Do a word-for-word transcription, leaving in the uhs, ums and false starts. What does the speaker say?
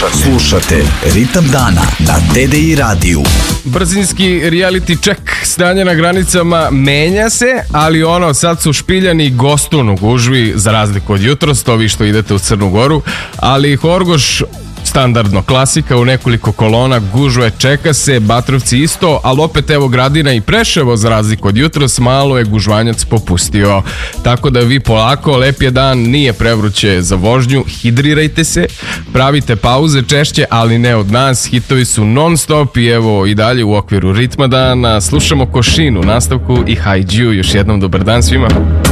Slušate Ritam dana na T D I radiju. Brzinski reality check, stanje na granicama menja se, ali ono, sad su špiljani Gostun u gužvi, za razliku od jutros, to vi što idete u Crnu Goru, ali Horgoš standardno, klasika u nekoliko kolona, gužve, čeka se, Batrovci isto, ali opet evo Gradina i Preševo za razliku od jutros, malo je gužvanjac popustio. Tako da vi polako, lep je dan, nije prevruće za vožnju, hidrirajte se, pravite pauze češće, ali ne od nas, hitovi su non stop i evo i dalje u okviru ritma dana, slušamo Košin u nastavku i Hajdžiju, još jednom dobar dan svima.